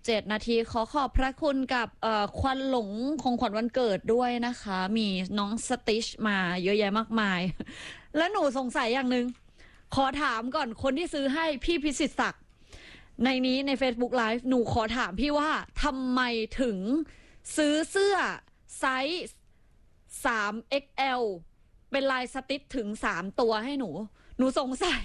17 นาทีขอขอบพระคุณกับควันหลงของขวัญวันเกิดด้วยนะคะมีน้องสติชมาเยอะแยะมากมายแล้วหนูสงสัยอย่างหนึ่งขอถามก่อนคนที่ซื้อให้พี่พิสิทธิ์ศักดิ์ในนี้ใน Facebook Live หนูขอถามพี่ว่าทำไมถึงซื้อเสื้อไซส์ 3XL เป็นลายสติชถึง3ตัวให้หนูสงสัย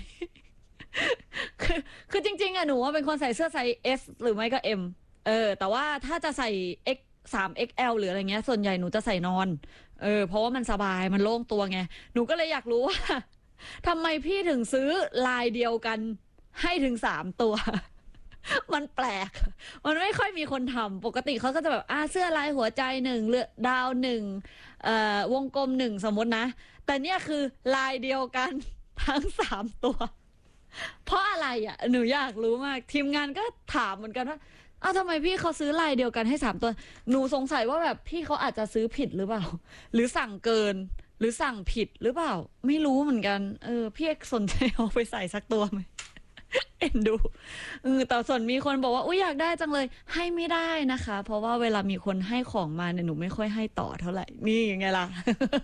คือจริงๆอะหนูว่าเป็นคนใส่เสื้อไซส์ S หรือไม่ก็ M แต่ว่าถ้าจะใส่ X 3XL หรืออะไรเงี้ยส่วนใหญ่หนูจะใส่นอนเพราะว่ามันสบายมันโล่งตัวไงหนูก็เลยอยากรู้ว่าทำไมพี่ถึงซื้อลายเดียวกันให้ถึง3ตัว มันแปลกมันไม่ค่อยมีคนทำปกติเขาก็จะแบบเสื้อลายหัวใจ1เรือดาว1วงกลม1สมมตินะแต่เนี่ยคือลายเดียวกันทั้ง3ตัวเพราะอะไรหนูอยากรู้มากทีมงานก็ถามเหมือนกันว่าทำไมพี่เขาซื้อลายเดียวกันให้3ตัวหนูสงสัยว่าแบบพี่เขาอาจจะซื้อผิดหรือเปล่าหรือสั่งเกินหรือสั่งผิดหรือเปล่าไม่รู้เหมือนกันพี่สนใจเอาไปใส่สักตัวไหม เอ็นดูแต่ส่วนมีคนบอกว่าอยากได้จังเลยให้ไม่ได้นะคะเพราะว่าเวลามีคนให้ของมาเนี่ยหนูไม่ค่อยให้ต่อเท่าไหร่นี่ยังไงล่ะ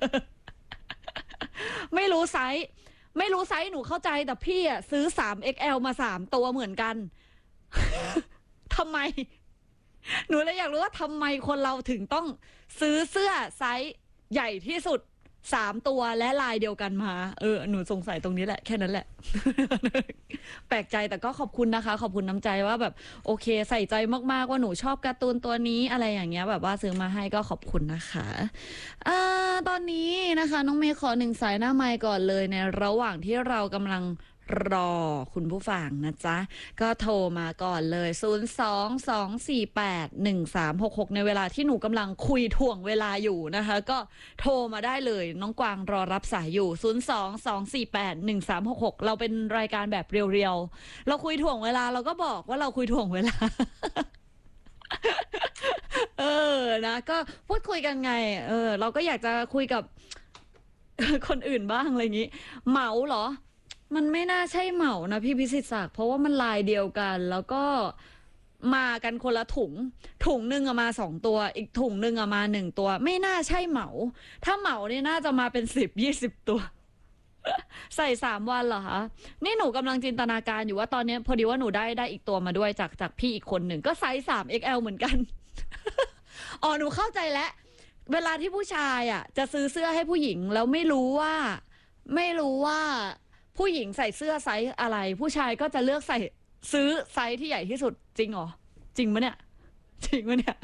ไม่รู้ไซส์หนูเข้าใจแต่พี่ซื้อ 3XL มา3ตัวเหมือนกัน ทำไมหนูเลยอยากรู้ว่าทำไมคนเราถึงต้องซื้อเสื้อไซส์ใหญ่ที่สุด3ตัวและลายเดียวกันมาหนูสงสัยตรงนี้แหละแค่นั้นแหละ แปลกใจแต่ก็ขอบคุณนะคะขอบคุณน้ำใจว่าแบบโอเคใส่ใจมากๆว่าหนูชอบการ์ตูนตัวนี้อะไรอย่างเงี้ยแบบว่าซื้อมาให้ก็ขอบคุณนะคะตอนนี้นะคะน้องเมย์ขอ1 สายหน้าไมค์ก่อนเลยในระหว่างที่เรากำลังรอคุณผู้ฟังนะจ๊ะก็โทรมาก่อนเลย022481366ในเวลาที่หนูกำลังคุยถ่วงเวลาอยู่นะคะก็โทรมาได้เลยน้องกวางรอรับสายอยู่022481366เราเป็นรายการแบบเรียวๆเราคุยถ่วงเวลาเราก็บอกว่าเราคุยถ่วงเวลา นะก็พูดคุยกันไงเราก็อยากจะคุยกับ คนอื่นบ้างอะไรอย่างนี้เหมาเหรอมันไม่น่าใช่เหมานะพี่พิสิทธิ์ศักดิ์เพราะว่ามันลายเดียวกันแล้วก็มากันคนละถุงหนึ่งมา2ตัวอีกถุงหนึ่งมา1ตัวไม่น่าใช่เหมาถ้าเหมาเนี่ยน่าจะมาเป็น10-20 ตัว ใส่3 วันเหรอคะนี่หนูกำลังจินตนาการอยู่ว่าตอนนี้พอดีว่าหนูได้อีกตัวมาด้วยจากพี่อีกคนหนึ่งก็ไซส์ 3XL เหมือนกัน หนูเข้าใจแล้วเวลาที่ผู้ชายจะซื้อเสื้อให้ผู้หญิงแล้วไม่รู้ว่าผู้หญิงใส่เสื้อไซส์อะไรผู้ชายก็จะเลือกซื้อไซส์ที่ใหญ่ที่สุดจริงเหรอจริงปะเนี่ยจริงปะเนี่ย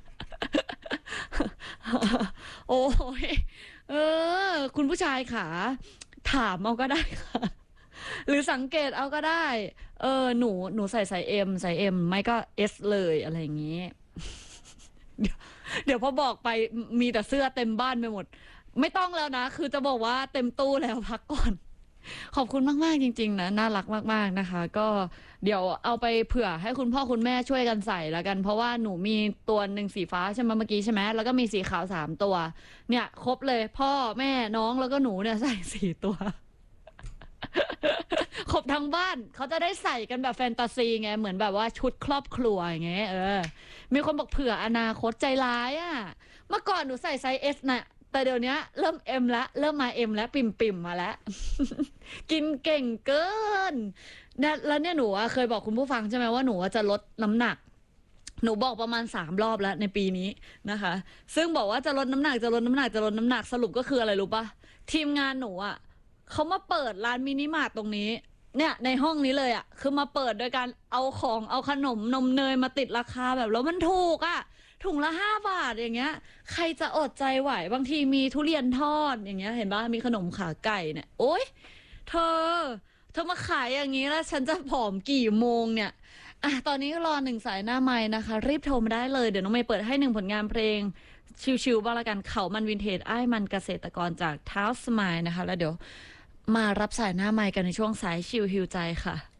โอ้ยคุณผู้ชายค่ะถามเอาก็ได้ค่ะหรือสังเกตเอาก็ได้หนูใส่ไซส์ M ไม่ก็ S เลยอะไรอย่างงี้ เดี๋ยวพอบอกไปมีแต่เสื้อเต็มบ้านไปหมดไม่ต้องแล้วนะคือจะบอกว่าเต็มตู้แล้วพักก่อนขอบคุณมากๆจริงๆนะน่ารักมากๆนะคะก็เดี๋ยวเอาไปเผื่อให้คุณพ่อคุณแม่ช่วยกันใส่แล้วกันเพราะว่าหนูมีตัวหนึ่งสีฟ้าใช่ไหมเมื่อกี้ใช่ไหมแล้วก็มีสีขาว3 ตัวเนี่ยครบเลยพ่อแม่น้องแล้วก็หนูเนี่ยใส่4 ตัว ครบทั้งบ้านเขาจะได้ใส่กันแบบแฟนตาซีไงเหมือนแบบว่าชุดครอบครัวอย่างเงี้ยมีคนบอกเผื่ออนาคตใจร้ายเมื่อก่อนหนูใส่ไซส์ S น่ะแต่เดี๋ยวนี้เริ่ม M แล้วเริ่มมา M แล้วปิ่มมาแล้ว กินเก่งเกินแล้วเนี่ยหนูเคยบอกคุณผู้ฟังใช่ไหมว่าหนูจะลดน้ำหนักหนูบอกประมาณ3 รอบแล้วในปีนี้นะคะซึ่งบอกว่าจะลดน้ำหนักสรุปก็คืออะไรรู้ปะทีมงานหนูเขามาเปิดร้านมินิมาร์ทตรงนี้เนี่ยในห้องนี้เลยคือมาเปิดโดยการเอาขนมนมเนยมาติดราคาแบบแล้วมันถูกถุงละ5 บาทอย่างเงี้ยใครจะอดใจไหวบางทีมีทุเรียนทอดอย่างเงี้ยเห็นป่ะมีขนมขาไก่เนี่ยโอ๊ยเธอมาขายอย่างนี้แล้วฉันจะผอมกี่โมงเนี่ยตอนนี้รอ1 สายหน้าไมค์นะคะรีบโทรมาได้เลยเดี๋ยวน้องเมย์เปิดให้1 ผลงานเพลงชิวๆบ้างละกันเขามันวินเทจอ้ายมันเกษตรกรจากเท้าสมายนะคะแล้วเดี๋ยวมารับสายหน้าไมค์กันในช่วงสายชิวฮิวใจค่ะ